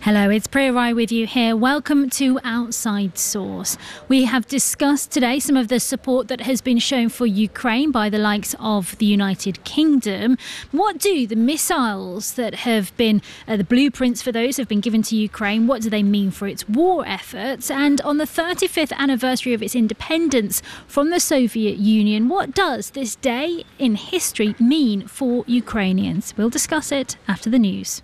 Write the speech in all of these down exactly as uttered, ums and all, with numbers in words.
Hello, it's Priya Rai with you here. Welcome to Outside Source. We have discussed today some of the support that has been shown for Ukraine by the likes of the United Kingdom. What do the missiles that have been, uh, the blueprints for those have been given to Ukraine, what do they mean for its war efforts? And on the thirty-fifth anniversary of its independence from the Soviet Union, what does this day in history mean for Ukrainians? We'll discuss it after the news.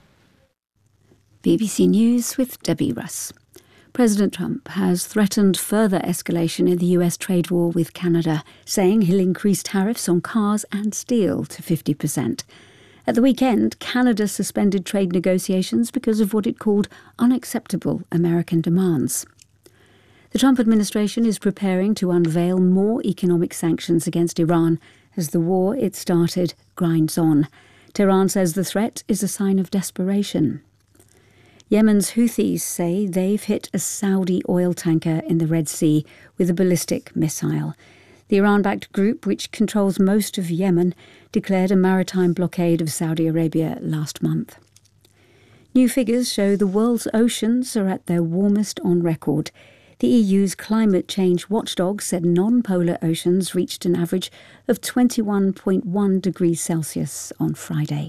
B B C News with Debbie Russ. President Trump has threatened further escalation in the U S trade war with Canada, saying he'll increase tariffs on cars and steel to fifty percent. At the weekend, Canada suspended trade negotiations because of what it called unacceptable American demands. The Trump administration is preparing to unveil more economic sanctions against Iran as the war it started grinds on. Tehran says the threat is a sign of desperation. Yemen's Houthis say they've hit a Saudi oil tanker in the Red Sea with a ballistic missile. The Iran-backed group, which controls most of Yemen, declared a maritime blockade of Saudi Arabia last month. New figures show the world's oceans are at their warmest on record. The E U's climate change watchdog said non-polar oceans reached an average of twenty-one point one degrees Celsius on Friday.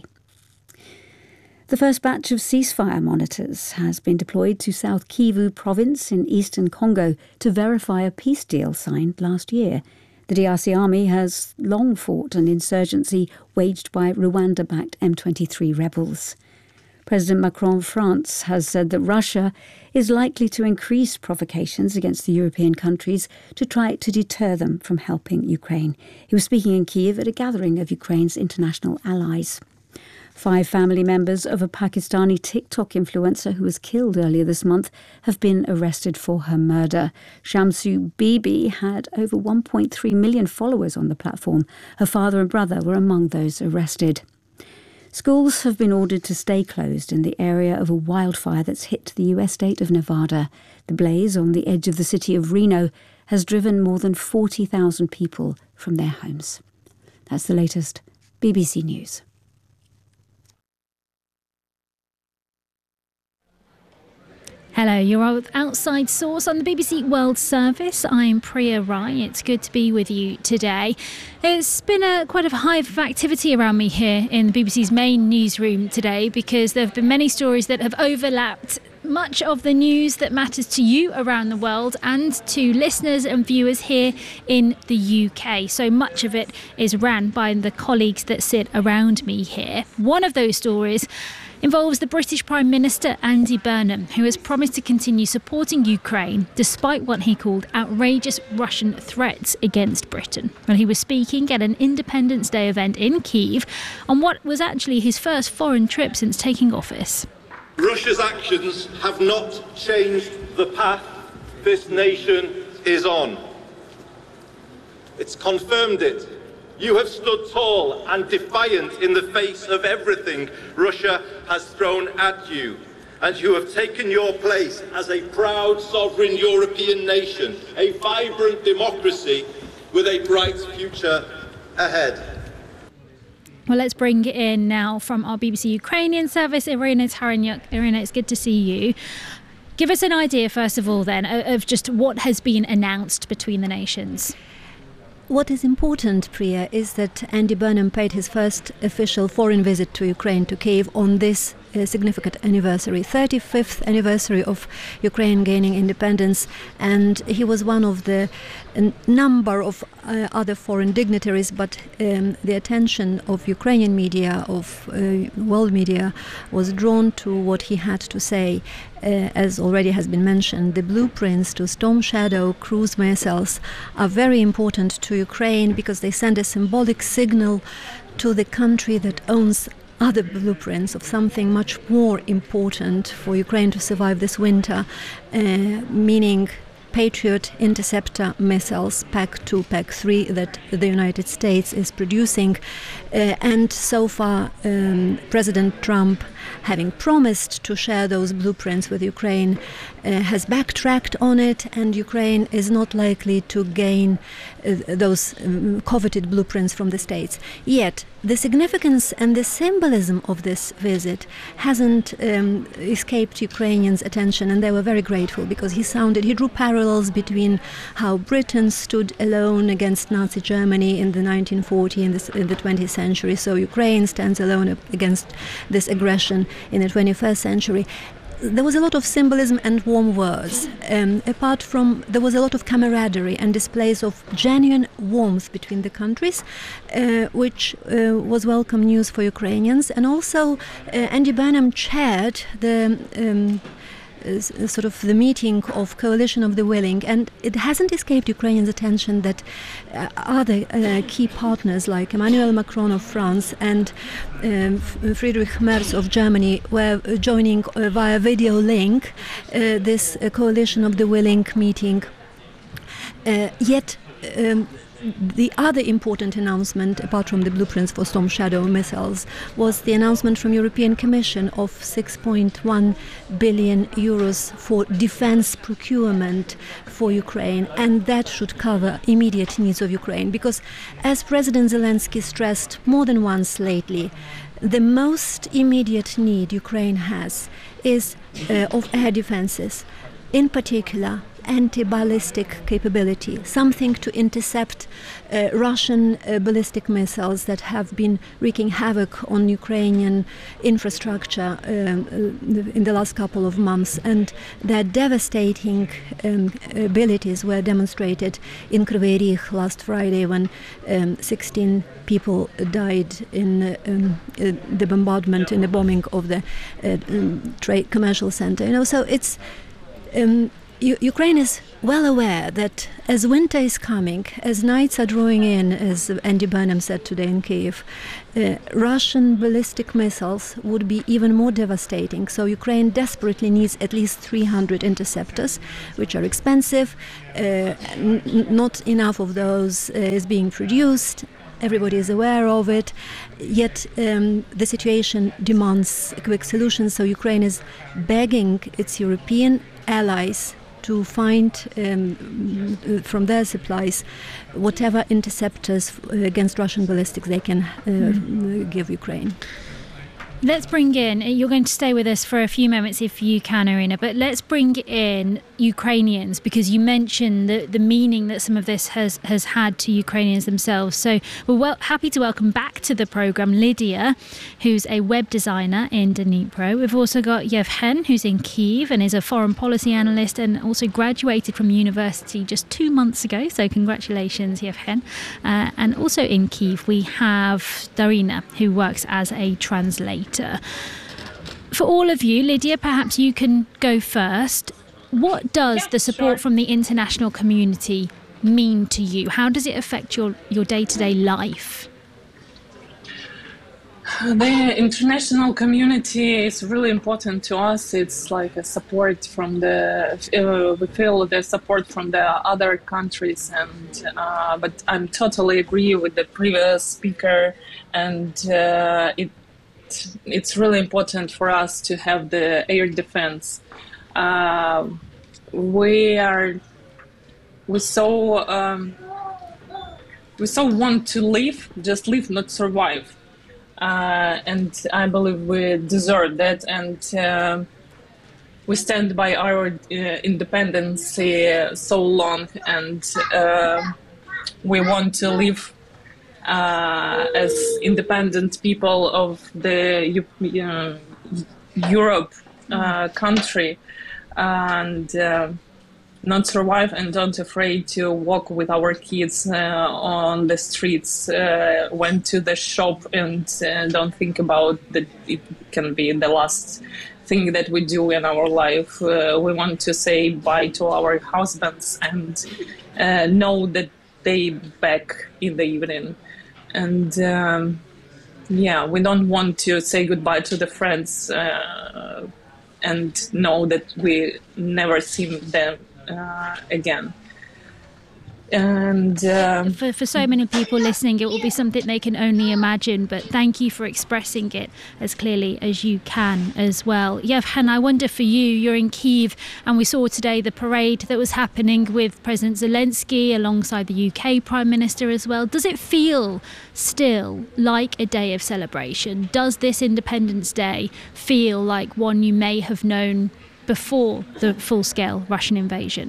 The first batch of ceasefire monitors has been deployed to South Kivu province in eastern Congo to verify a peace deal signed last year. The D R C army has long fought an insurgency waged by Rwanda-backed M twenty-three rebels. President Macron of France has said that Russia is likely to increase provocations against the European countries to try to deter them from helping Ukraine. He was speaking in Kyiv at a gathering of Ukraine's international allies. Five family members of a Pakistani TikTok influencer who was killed earlier this month have been arrested for her murder. Shamsu Bibi had over one point three million followers on the platform. Her father and brother were among those arrested. Schools have been ordered to stay closed in the area of a wildfire that's hit the U S state of Nevada. The blaze on the edge of the city of Reno has driven more than forty thousand people from their homes. That's the latest. B B C News. Hello, you're Outside Source on the B B C World Service. I'm Priya Rai. It's good to be with you today. It's been a quite a hive of activity around me here in the B B C's main newsroom today because there have been many stories that have overlapped much of the news that matters to you around the world and to listeners and viewers here in the U K. So much of it is ran by the colleagues that sit around me here. One of those stories involves the British Prime Minister Andy Burnham, who has promised to continue supporting Ukraine despite what he called outrageous Russian threats against Britain. Well, he was speaking at an Independence Day event in Kyiv on what was actually his first foreign trip since taking office. Russia's actions have not changed the path this nation is on. It's confirmed it. You have stood tall and defiant in the face of everything Russia has thrown at you, and you have taken your place as a proud sovereign European nation, a vibrant democracy with a bright future ahead. Well, let's bring it in now from our B B C Ukrainian service, Irina Taranyuk. Irina, it's good to see you. Give us an idea, first of all, then, of just what has been announced between the nations. What is important, Priya, is that Andy Burnham paid his first official foreign visit to Ukraine, to Kyiv, on this uh, significant anniversary, thirty-fifth anniversary of Ukraine gaining independence, and he was one of the uh, number of uh, other foreign dignitaries, but um, the attention of Ukrainian media, of uh, world media, was drawn to what he had to say. Uh, as already has been mentioned, the blueprints to Storm Shadow cruise missiles are very important to Ukraine because they send a symbolic signal to the country that owns other blueprints of something much more important for Ukraine to survive this winter, uh, meaning Patriot interceptor missiles, P A C two, P A C three, that the United States is producing. Uh, and so far, um, President Trump having promised to share those blueprints with Ukraine, uh, has backtracked on it, and Ukraine is not likely to gain uh, those um, coveted blueprints from the States. Yet, the significance and the symbolism of this visit hasn't um, escaped Ukrainians' attention, and they were very grateful because he sounded, he drew parallels between how Britain stood alone against Nazi Germany in the nineteen forties, in, this, in the twentieth century, so Ukraine stands alone against this aggression in the twenty-first century. There was a lot of symbolism and warm words. Um, apart from, there was a lot of camaraderie and displays of genuine warmth between the countries, uh, which uh, was welcome news for Ukrainians. And also, uh, Andy Burnham chaired the um, uh, sort of the meeting of Coalition of the Willing, and it hasn't escaped Ukrainians' attention that uh, other uh, key partners like Emmanuel Macron of France and um, Friedrich Merz of Germany were joining uh, via video link uh, this uh, Coalition of the Willing meeting. Uh, yet um, the other important announcement, apart from the blueprints for Storm Shadow missiles, was the announcement from European Commission of six point one billion euros for defense procurement for Ukraine, and that should cover immediate needs of Ukraine, because as President Zelensky stressed more than once lately, the most immediate need Ukraine has is uh, of air defenses, in particular anti-ballistic capability, something to intercept uh, Russian uh, ballistic missiles that have been wreaking havoc on Ukrainian infrastructure um, in the last couple of months, and their devastating um, abilities were demonstrated in Kryvyi Rih last Friday when um, sixteen people died in uh, um, uh, the bombardment, in the bombing of the uh, um, trade commercial center. You know, so it's um, U- Ukraine is well aware that as winter is coming, as nights are drawing in, as Andy Burnham said today in Kyiv, uh, Russian ballistic missiles would be even more devastating. So Ukraine desperately needs at least three hundred interceptors, which are expensive. Uh, n- not enough of those uh, is being produced. Everybody is aware of it, yet um, the situation demands a quick solution. So Ukraine is begging its European allies to find um, from their supplies whatever interceptors against Russian ballistics they can uh, mm. give Ukraine. Let's bring in, you're going to stay with us for a few moments if you can, Irina, but let's bring in Ukrainians, because you mentioned the, the meaning that some of this has, has had to Ukrainians themselves. So we're well, happy to welcome back to the programme Lydia, who's a web designer in Dnipro. We've also got Yevhen, who's in Kyiv and is a foreign policy analyst and also graduated from university just two months ago. So congratulations, Yevhen. Uh, and also in Kyiv, we have Darina, who works as a translator. For all of you, Lydia, perhaps you can go first. What does yeah, the support sure. from the international community mean to you? How does it affect your, your day-to-day life? The international community is really important to us. It's like a support from the, uh, we feel the support from the other countries. And uh, but I'm totally agree with the previous speaker, and uh, it it's really important for us to have the air defense. Uh, we are, we so, um, we so want to live, just live, not survive. Uh, and I believe we deserve that, and uh, we stand by our uh, independence uh, so long, and uh, we want to live uh, as independent people of the uh, Europe uh, country, and uh, not survive and don't afraid to walk with our kids uh, on the streets, uh, went to the shop and uh, don't think about that it can be the last thing that we do in our life. Uh, we want to say bye to our husbands and uh, know that they back in the evening. And um, yeah, we don't want to say goodbye to the friends uh, and know that we never see them Uh, again. And uh, for, for so many people listening, it will be something they can only imagine, but thank you for expressing it as clearly as you can as well. Yevhen, I wonder for you, you're in Kyiv, and we saw today the parade that was happening with President Zelensky alongside the U K Prime Minister as well. Does it feel still like a day of celebration? Does this Independence Day feel like one you may have known before the full-scale Russian invasion?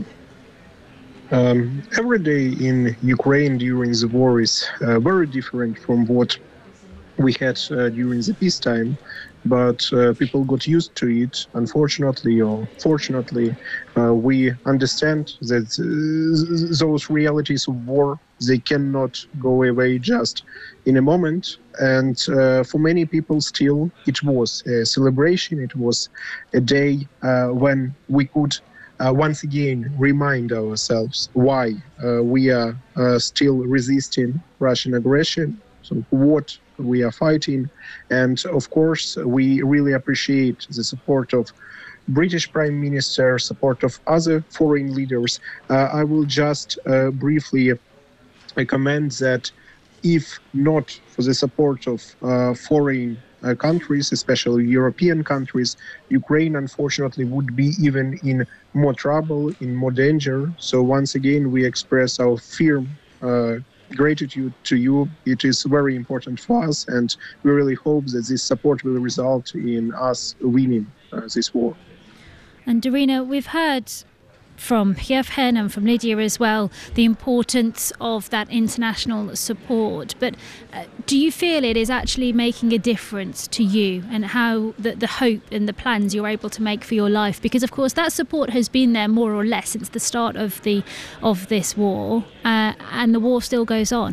Um, every day in Ukraine during the war is uh, very different from what we had uh, during the peacetime, but uh, people got used to it. Unfortunately or fortunately, uh, we understand that uh, those realities of war, they cannot go away just in a moment. And uh, for many people still, it was a celebration. It was a day uh, when we could Uh, once again remind ourselves why uh, we are uh, still resisting Russian aggression, so what we are fighting. And of course, we really appreciate the support of British Prime Minister, support of other foreign leaders. Uh, I will just uh, briefly comment that if not for the support of uh, foreign uh, countries, especially European countries, Ukraine unfortunately would be even in more trouble, in more danger. So once again, we express our firm uh, gratitude to you. It is very important for us, and we really hope that this support will result in us winning uh, this war. And Irina, we've heard from Yevhen and from Lydia as well the importance of that international support, but uh, do you feel it is actually making a difference to you and how the, the hope and the plans you're able to make for your life? Because of course that support has been there more or less since the start of the of this war, uh, and the war still goes on.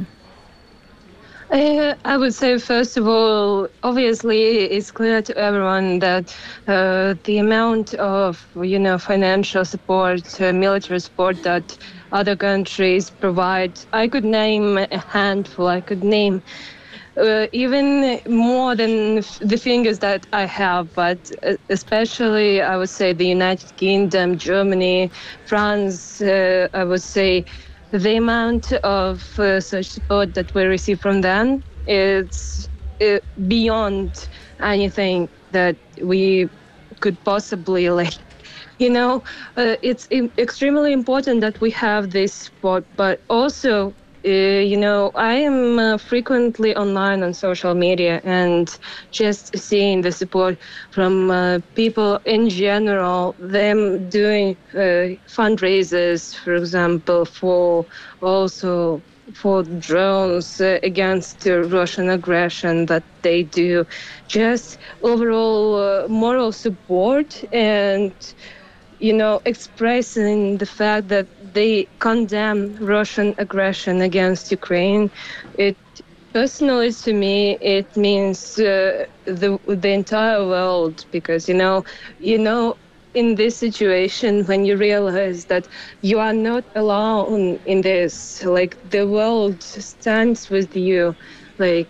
Uh, I would say, first of all, obviously, it's clear to everyone that uh, the amount of, you know, financial support, uh, military support that other countries provide, I could name a handful. I could name uh, even more than the fingers that I have, but especially, I would say, the United Kingdom, Germany, France, uh, I would say, the amount of uh, such support that we receive from them is uh, beyond anything that we could possibly like. You know, uh, it's extremely important that we have this support, but also, uh, you know, I am uh, frequently online on social media and just seeing the support from uh, people in general, them doing uh, fundraisers, for example, for also for drones uh, against uh, Russian aggression that they do, just overall uh, moral support and, you know, expressing the fact that they condemn Russian aggression against Ukraine. It personally, to me, it means uh, the the entire world, because you know, you know, in this situation, when you realize that you are not alone in this, like the world stands with you, like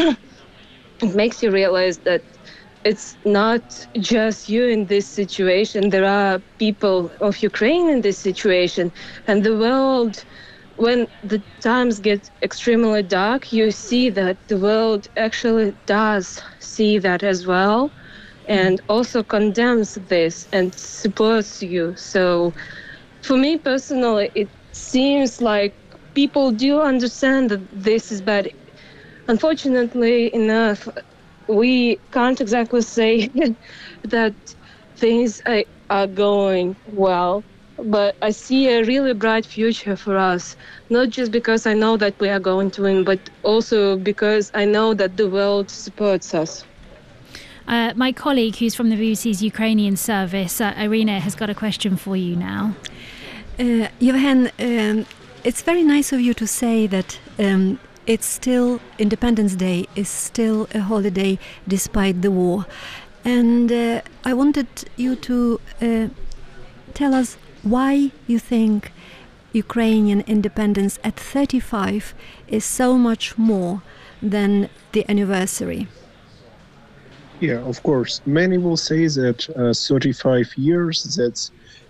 it makes you realize that it's not just you in this situation. There are people of Ukraine in this situation, and the world, when the times get extremely dark, you see that the world actually does see that as well, and also condemns this and supports you. So for me personally, it seems like people do understand that this is bad. Unfortunately enough, we can't exactly say that things are going well, but I see a really bright future for us, not just because I know that we are going to win, but also because I know that the world supports us. Uh, my colleague who's from the B B C's Ukrainian service, uh, Irina, has got a question for you now. Uh, Yevhen, um, it's very nice of you to say that um, it's still, Independence Day is still a holiday despite the war. And uh, I wanted you to uh, tell us why you think Ukrainian independence at thirty-five is so much more than the anniversary. Yeah, of course. Many will say that uh, thirty-five years, that's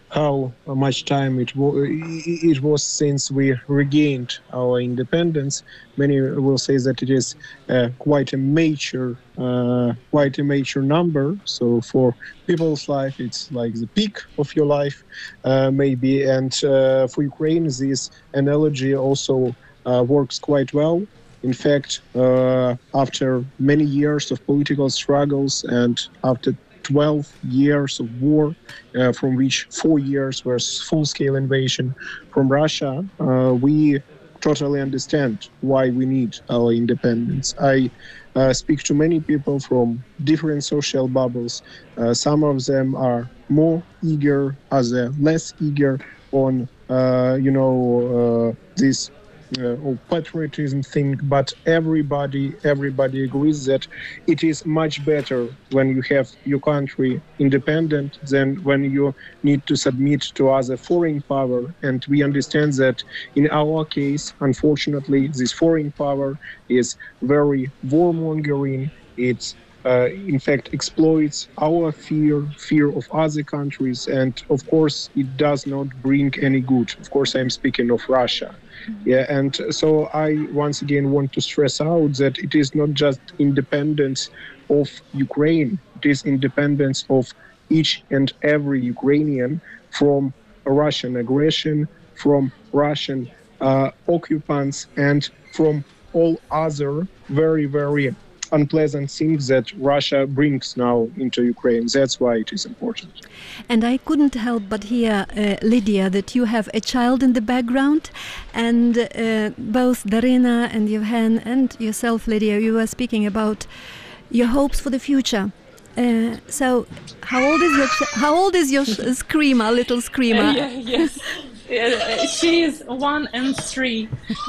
how much time it, wa- it was since we regained our independence. Many will say that it is uh, quite a major, uh, quite a major number. So for people's life, it's like the peak of your life, uh, maybe. And uh, for Ukraine, this analogy also uh, works quite well. In fact, uh, after many years of political struggles and after twelve years of war, uh, from which four years were full-scale invasion from Russia, uh, we totally understand why we need our independence. I uh, speak to many people from different social bubbles. Uh, some of them are more eager, others less eager on, uh, you know, uh, this Uh, or patriotism thing, but everybody everybody agrees that it is much better when you have your country independent than when you need to submit to other foreign power. And we understand that in our case, unfortunately, this foreign power is very warmongering. It's Uh, in fact, exploits our fear, fear of other countries, and of course, it does not bring any good. Of course, I'm speaking of Russia. Yeah, and so I once again want to stress out that it is not just independence of Ukraine, it is independence of each and every Ukrainian from Russian aggression, from Russian uh, occupants, and from all other very, very unpleasant things that Russia brings now into Ukraine. That's why it is important. And I couldn't help but hear, uh, Lydia, that you have a child in the background, and uh, both Darina and Yevhen and yourself, Lydia, you were speaking about your hopes for the future. Uh, so, how old is your ch- how old is your sh- screamer, little screamer? Uh, yeah, yes. Uh, she is one and three,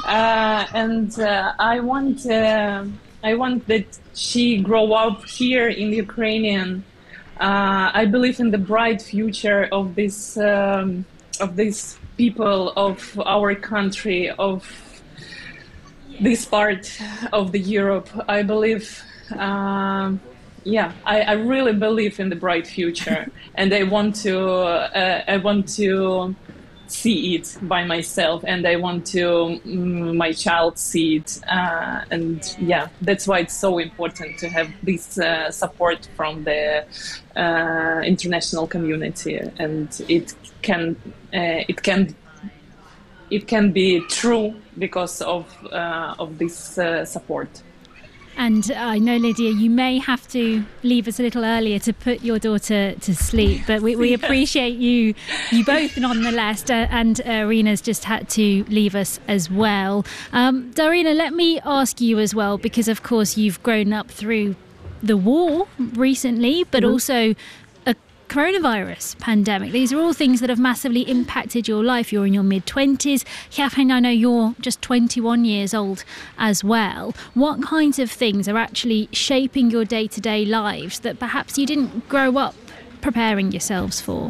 uh, and uh, I want uh, I want that she grow up here in Ukrainian. Uh, I believe in the bright future of this um, of these people, of our country, of this part of the Europe. I believe. Uh, Yeah, I, I really believe in the bright future, and I want to. Uh, I want to see it by myself, and I want to mm, my child see it. Uh, and yeah, that's why it's so important to have this uh, support from the uh, international community, and it can uh, it can it can be true because of uh, of this uh, support. And I know, Lydia, you may have to leave us a little earlier to put your daughter to sleep, but we, we appreciate you you both nonetheless. Uh, and uh, Irina's just had to leave us as well. Um, Darina, let me ask you as well, because of course you've grown up through the war recently, but mm-hmm. also a coronavirus pandemic. These are all things that have massively impacted your life. You're in your mid-twenties. Yevhen, I know you're just twenty-one years old as well. What kinds of things are actually shaping your day-to-day lives that perhaps you didn't grow up preparing yourselves for?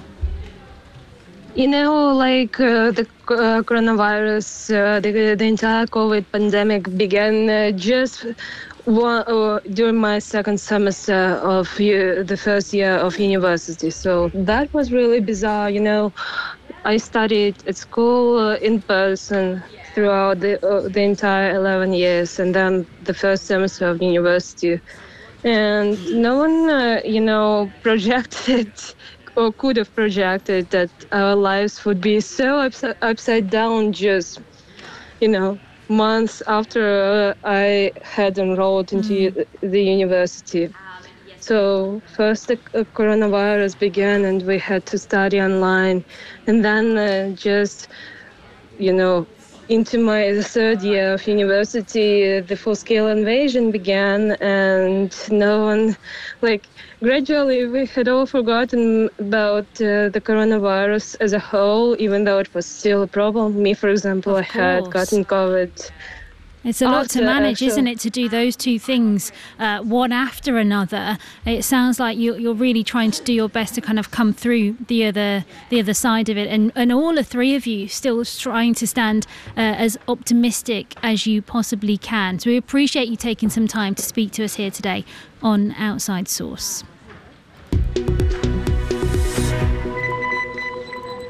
You know, like uh, the uh, coronavirus, uh, the, the entire COVID pandemic began uh, just one, uh, during my second semester of uh, the first year of university. So that was really bizarre. You know, I studied at school uh, in person throughout the, uh, the entire eleven years, and then the first semester of university. And no one, uh, you know, projected or could have projected that our lives would be so upside, upside down just, you know, months after uh, I had enrolled into mm. the university. So first the uh, coronavirus began and we had to study online, and then uh, just, you know, into my third year of university, uh, the full-scale invasion began, and no one, like, gradually we had all forgotten about uh, the coronavirus as a whole, even though it was still a problem. Me, for example, I had gotten COVID. It's a lot to manage, isn't it, to do those two things, uh, one after another. It sounds like you, you're really trying to do your best to kind of come through the other the other side of it. And, and all the three of you still trying to stand uh, as optimistic as you possibly can. So we appreciate you taking some time to speak to us here today on Outside Source.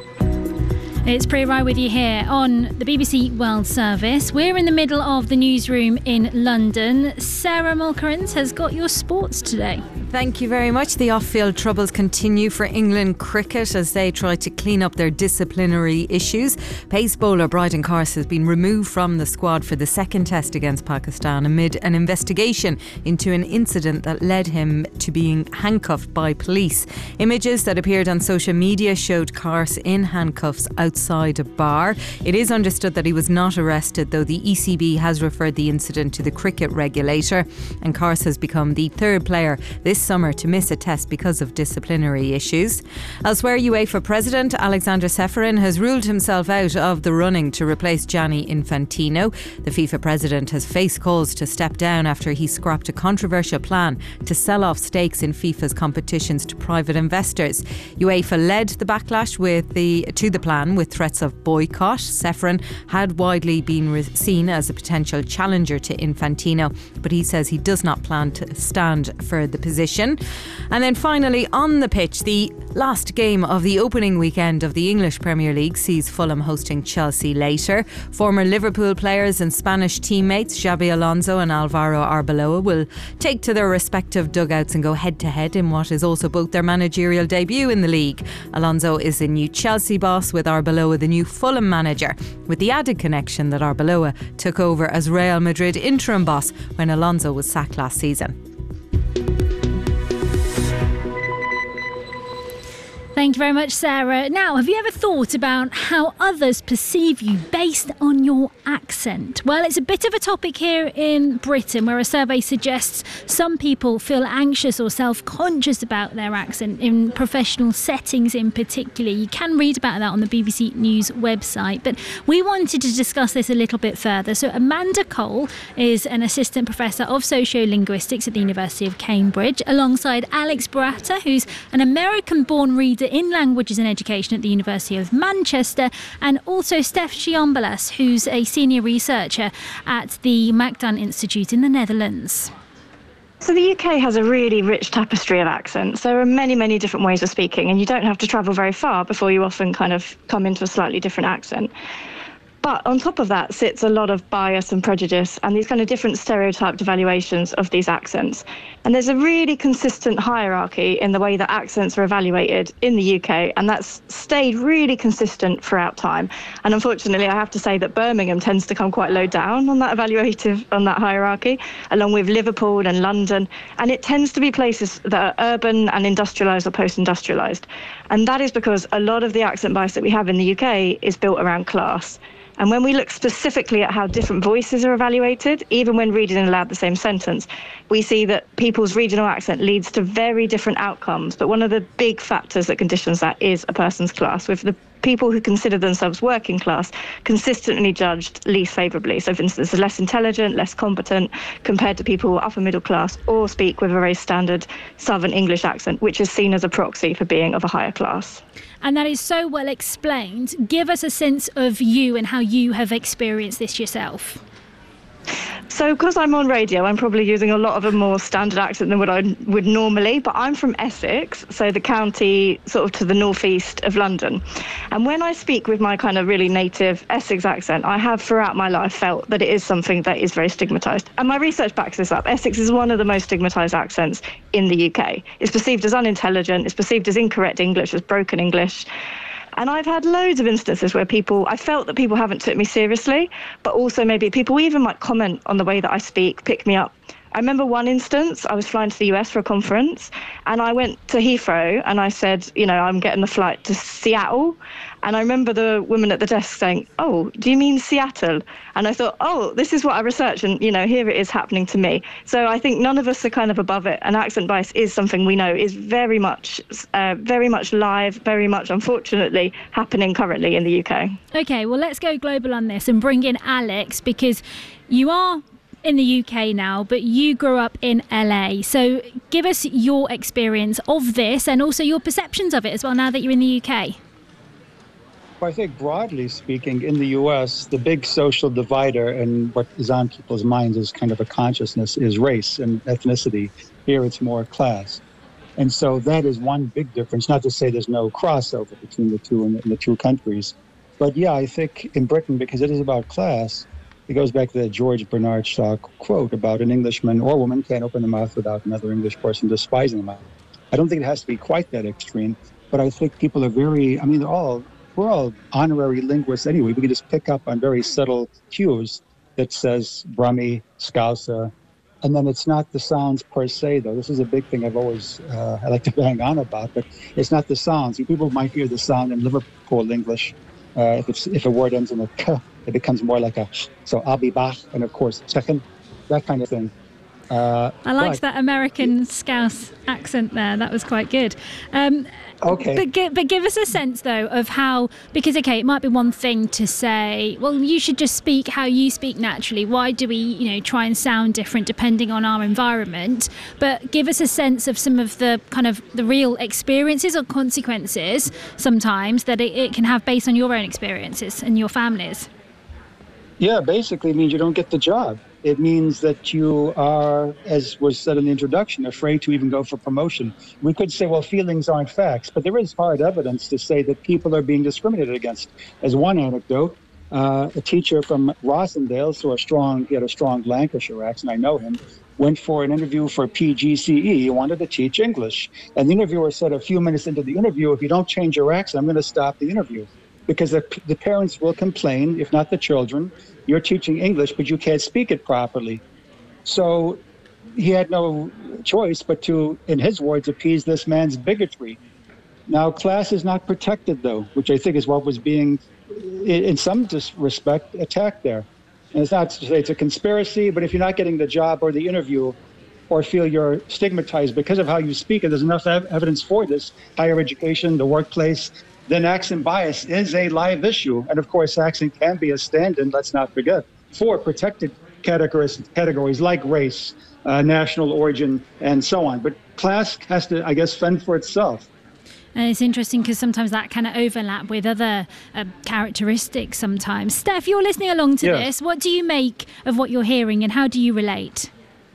It's Priya Rai with you here on the B B C World Service. We're in the middle of the newsroom in London. Sarah Mulkerins has got your sports today. Thank you very much. The off-field troubles continue for England cricket as they try to clean up their disciplinary issues. Pace bowler Bryden Carse has been removed from the squad for the second test against Pakistan amid an investigation into an incident that led him to being handcuffed by police. Images that appeared on social media showed Carse in handcuffs outside a bar. It is understood that he was not arrested, though the E C B has referred the incident to the cricket regulator, and Carse has become the third player this summer to miss a test because of disciplinary issues. Elsewhere, UEFA President Alexander Ceferin has ruled himself out of the running to replace Gianni Infantino. The FIFA president has faced calls to step down after he scrapped a controversial plan to sell off stakes in FIFA's competitions to private investors. UEFA led the backlash with the to the plan with threats of boycott. Ceferin had widely been re- seen as a potential challenger to Infantino, but he says he does not plan to stand for the position. And then finally, on the pitch, the last game of the opening weekend of the English Premier League sees Fulham hosting Chelsea later. Former Liverpool players and Spanish teammates Xabi Alonso and Alvaro Arbeloa will take to their respective dugouts and go head-to-head in what is also both their managerial debut in the league. Alonso is the new Chelsea boss, with Arbeloa the new Fulham manager, with the added connection that Arbeloa took over as Real Madrid interim boss when Alonso was sacked last season. Thank you very much, Sarah. Now, have you ever thought about how others perceive you based on your accent? Well, it's a bit of a topic here in Britain, where a survey suggests some people feel anxious or self-conscious about their accent in professional settings in particular. You can read about that on the B B C News website, but we wanted to discuss this a little bit further. So Amanda Cole is an assistant professor of sociolinguistics at the University of Cambridge, alongside Alex Bourata, who's an American-born reader in languages and education at the University of Manchester, and also Steph Chiombalas, who's a senior researcher at the Magdan Institute in the Netherlands. So the U K has a really rich tapestry of accents. There are many, many different ways of speaking, and you don't have to travel very far before you often kind of come into a slightly different accent. But on top of that sits a lot of bias and prejudice and these kind of different stereotyped evaluations of these accents. And there's a really consistent hierarchy in the way that accents are evaluated in the U K, and that's stayed really consistent throughout time. And unfortunately, I have to say that Birmingham tends to come quite low down on that evaluative, on that hierarchy, along with Liverpool and London. And it tends to be places that are urban and industrialised or post-industrialised. And that is because a lot of the accent bias that we have in the U K is built around class. And when we look specifically at how different voices are evaluated, even when reading aloud the same sentence, we see that people's regional accent leads to very different outcomes. But one of the big factors that conditions that is a person's class, with the people who consider themselves working class consistently judged least favourably. So, for instance, they're less intelligent, less competent compared to people who are upper middle class or speak with a very standard Southern English accent, which is seen as a proxy for being of a higher class. And that is so well explained. Give us a sense of you and how you have experienced this yourself. So because I'm on radio, I'm probably using a lot of a more standard accent than what I would normally, but I'm from Essex, so the county sort of to the northeast of London. And when I speak with my kind of really native Essex accent, I have throughout my life felt that it is something that is very stigmatised. And my research backs this up. Essex is one of the most stigmatised accents in the U K. It's perceived as unintelligent, it's perceived as incorrect English, as broken English. And I've had loads of instances where people, I felt that people haven't took me seriously, but also maybe people even might comment on the way that I speak, pick me up. I remember one instance, I was flying to the U S for a conference, and I went to Heathrow and I said, you know, I'm getting the flight to Seattle. And I remember the woman at the desk saying, oh, do you mean Seattle? And I thought, oh, this is what I researched, and, you know, here it is happening to me. So I think none of us are kind of above it, and accent bias is something we know is very much, uh, very much live, very much, unfortunately, happening currently in the U K. OK, well, let's go global on this and bring in Alex, because you are in the U K now, but you grew up in L A. So give us your experience of this and also your perceptions of it as well now that you're in the U K. Well, I think broadly speaking, in the U S, the big social divider and what is on people's minds as kind of a consciousness is race and ethnicity. Here it's more class. And so that is one big difference, not to say there's no crossover between the two in the, in the two countries. But yeah, I think in Britain, because it is about class, it goes back to the George Bernard Shaw quote about an Englishman or woman can't open their mouth without another English person despising them. I don't think it has to be quite that extreme, but I think people are very, I mean, they're all, we're all honorary linguists anyway. We can just pick up on very subtle cues that says Brummie, Scouser, and then it's not the sounds per se, though. This is a big thing I've always, uh, I like to bang on about, but it's not the sounds. People might hear the sound in Liverpool English. Uh, if, it's, if a word ends in a k, it becomes more like a, so I'll be back, and of course, second, that kind of thing. Uh, I liked but, that American Scouse accent there. That was quite good. Um, okay. But, gi- but give us a sense, though, of how, because, okay, it might be one thing to say, well, you should just speak how you speak naturally. Why do we, you know, try and sound different depending on our environment? But give us a sense of some of the kind of the real experiences or consequences sometimes that it, it can have based on your own experiences and your families. Yeah, basically it means you don't get the job. It means that you are, as was said in the introduction, afraid to even go for promotion. We could say, well, feelings aren't facts, but there is hard evidence to say that people are being discriminated against. As one anecdote, uh, a teacher from Rossendale, so a strong, he had a strong Lancashire accent, I know him, went for an interview for P G C E. He wanted to teach English. And the interviewer said a few minutes into the interview, if you don't change your accent, I'm going to stop the interview. Because the, the parents will complain, if not the children, you're teaching English, but you can't speak it properly. So he had no choice but to, in his words, appease this man's bigotry. Now, class is not protected, though, which I think is what was being, in some respect, attacked there. And it's not to say it's a conspiracy, but if you're not getting the job or the interview, or feel you're stigmatized because of how you speak, and there's enough ev- evidence for this, higher education, the workplace, then accent bias is a live issue. And of course, accent can be a stand-in, let's not forget, for protected categories, categories like race, uh, national origin, and so on. But class has to, I guess, fend for itself. And it's interesting because sometimes that kind of overlap with other uh, characteristics sometimes. Steph, you're listening along to Yeah. this. What do you make of what you're hearing and how do you relate?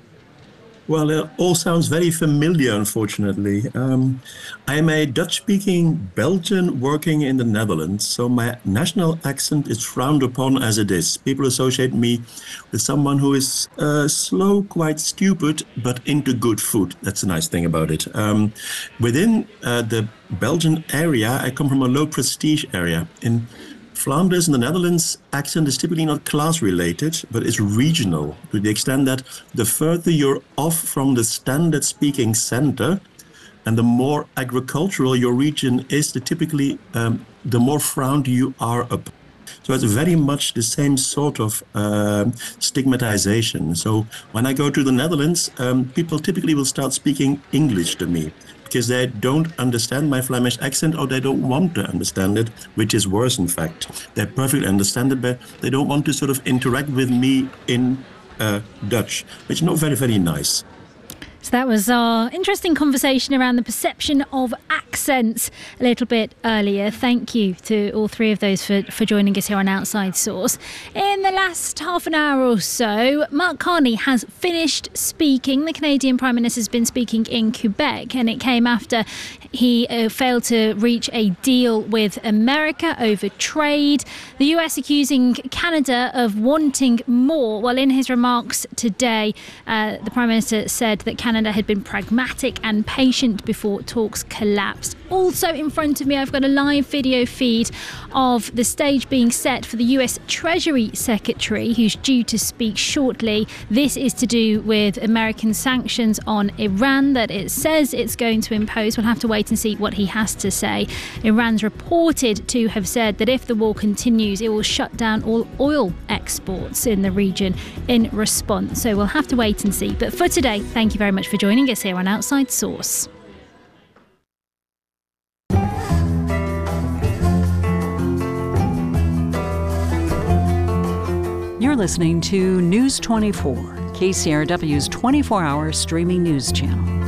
Well, it all sounds very familiar, unfortunately. Um, I'm a Dutch-speaking Belgian working in the Netherlands, so my national accent is frowned upon as it is. People associate me with someone who is uh, slow, quite stupid, but into good food. That's the nice thing about it. Um, within uh, the Belgian area, I come from a low prestige area. In Flanders in the Netherlands, accent is typically not class-related, but is regional, to the extent that the further you're off from the standard speaking center, and the more agricultural your region is, the typically um, the more frowned you are upon. So it's very much the same sort of uh, stigmatization. So when I go to the Netherlands, um, people typically will start speaking English to me, because they don't understand my Flemish accent, or they don't want to understand it, which is worse, in fact. They perfectly understand it, but they don't want to sort of interact with me in uh, Dutch, which is not very, very nice. So that was our interesting conversation around the perception of accents a little bit earlier. Thank you to all three of those for, for joining us here on Outside Source. In the last half an hour or so, Mark Carney has finished speaking. The Canadian Prime Minister has been speaking in Quebec, and it came after he uh, failed to reach a deal with America over trade. The U S accusing Canada of wanting more. Well, in his remarks today, uh, the Prime Minister said that Canada Canada had been pragmatic and patient before talks collapsed. Also in front of me, I've got a live video feed of the stage being set for the U S Treasury Secretary, who's due to speak shortly. This is to do with American sanctions on Iran that it says it's going to impose. We'll have to wait and see what he has to say. Iran's reported to have said that if the war continues, it will shut down all oil exports in the region in response. So we'll have to wait and see. But for today, thank you very much for joining us here on Outside Source. You're listening to News twenty-four, K C R W's twenty-four hour streaming news channel.